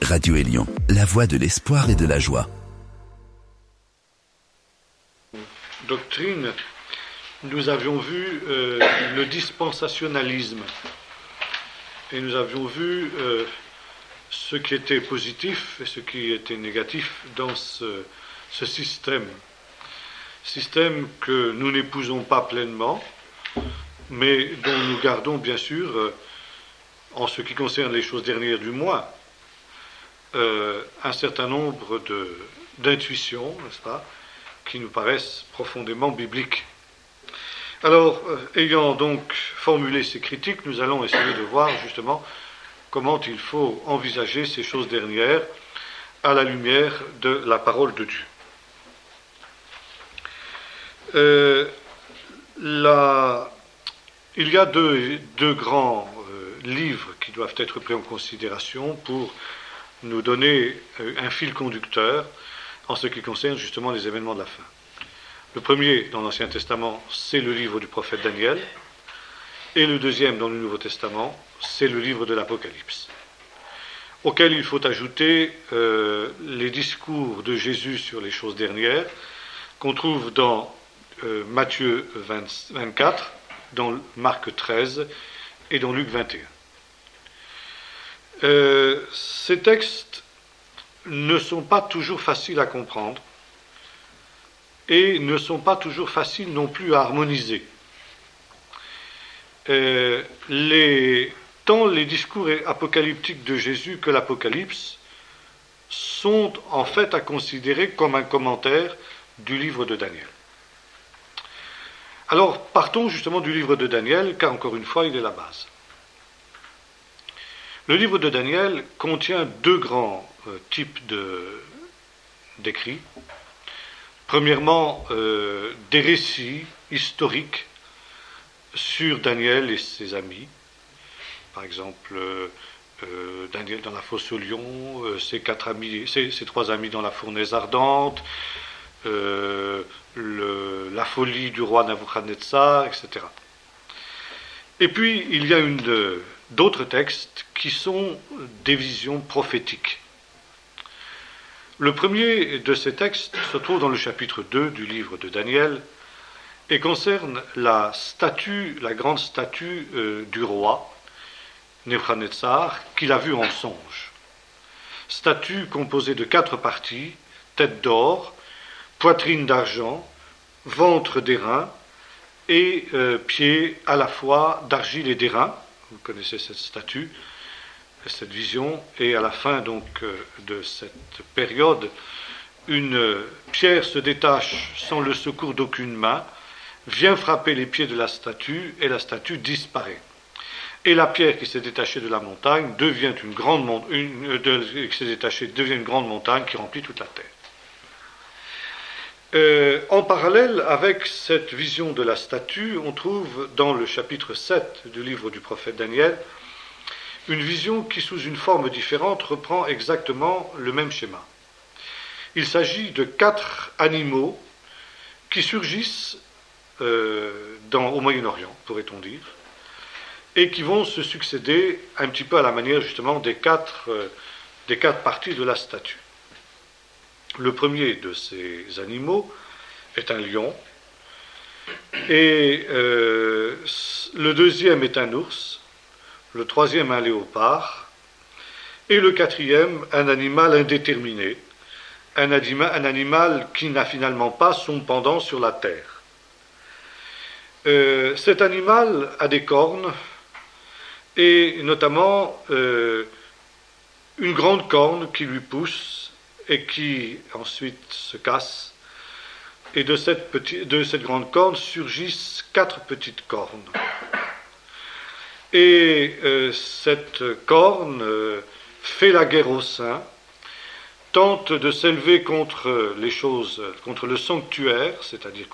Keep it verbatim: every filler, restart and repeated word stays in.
Radio Élion, la voix de l'espoir et de la joie. Doctrine, nous avions vu euh, le dispensationalisme et nous avions vu euh, ce qui était positif et ce qui était négatif dans ce, ce système. Système que nous n'épousons pas pleinement, mais dont nous gardons bien sûr, euh, en ce qui concerne les choses dernières du mois, euh, un certain nombre de, d'intuitions, n'est-ce pas, qui nous paraissent profondément bibliques. Alors, euh, ayant donc formulé ces critiques, nous allons essayer de voir justement comment il faut envisager ces choses dernières à la lumière de la parole de Dieu. Euh, la, il y a deux, deux grands euh, livres qui doivent être pris en considération pour nous donner euh, un fil conducteur en ce qui concerne justement les événements de la fin. Le premier dans l'Ancien Testament, c'est le livre du prophète Daniel, et le deuxième dans le Nouveau Testament, c'est le livre de l'Apocalypse, auquel il faut ajouter euh, les discours de Jésus sur les choses dernières, qu'on trouve dans euh, Matthieu vingt, vingt-quatre, dans Marc treize et dans Luc vingt et un. Euh, ces textes ne sont pas toujours faciles à comprendre et ne sont pas toujours faciles non plus à harmoniser. Euh, les, tant les discours apocalyptiques de Jésus que l'Apocalypse sont en fait à considérer comme un commentaire du livre de Daniel. Alors, partons justement du livre de Daniel, car encore une fois, il est la base. Le livre de Daniel contient deux grands euh, types de, d'écrits. Premièrement, euh, des récits historiques sur Daniel et ses amis. Par exemple, euh, euh, Daniel dans la fosse au lion, euh, ses, quatre amis, ses, ses trois amis dans la fournaise ardente, euh, le, la folie du roi Nabuchodonosor, et cetera. Et puis, il y a une, de, d'autres textes qui sont des visions prophétiques. Le premier de ces textes se trouve dans le chapitre deux du livre de Daniel et concerne la statue, la grande statue euh, du roi Nabuchodonosor qu'il a vue en songe. Statue composée de quatre parties, tête d'or, poitrine d'argent, ventre d'airain et euh, pieds à la fois d'argile et d'airain. Vous connaissez cette statue, cette vision, et à la fin donc de cette période, une pierre se détache sans le secours d'aucune main, vient frapper les pieds de la statue, et la statue disparaît. Et la pierre qui s'est détachée de la montagne devient une grande mon- une, de, qui s'est détachée devient une grande montagne qui remplit toute la terre. Euh, en parallèle avec cette vision de la statue, on trouve dans le chapitre sept du livre du prophète Daniel une vision qui, sous une forme différente, reprend exactement le même schéma. Il s'agit de quatre animaux qui surgissent euh, dans, au Moyen-Orient, pourrait-on dire, et qui vont se succéder un petit peu à la manière justement des quatre, euh, des quatre parties de la statue. Le premier de ces animaux est un lion, et euh, le deuxième est un ours, le troisième un léopard, et le quatrième un animal indéterminé, un, anima, un animal qui n'a finalement pas son pendant sur la terre. Euh, cet animal a des cornes, et notamment euh, une grande corne qui lui pousse, et qui ensuite se casse, et de cette, petit, de cette grande corne surgissent quatre petites cornes. Et euh, cette corne euh, fait la guerre aux saints, tente de s'élever contre les choses, contre le sanctuaire, c'est-à-dire